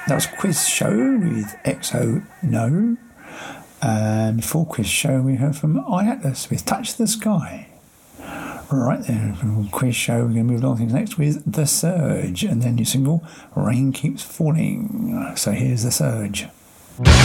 That was Quiz Show with XO No. And before Quiz Show, we heard from iAtlas with Touch the Sky. Right then, from Quiz Show, we're going to move along things next with The Surge, and then your single, Rain Keeps Falling. So here's The Surge.